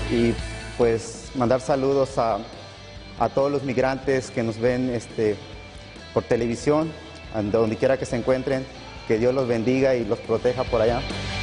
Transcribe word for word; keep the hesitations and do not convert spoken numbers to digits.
y pues mandar saludos a, a todos los migrantes que nos ven este, por televisión, donde quiera que se encuentren, que Dios los bendiga y los proteja por allá.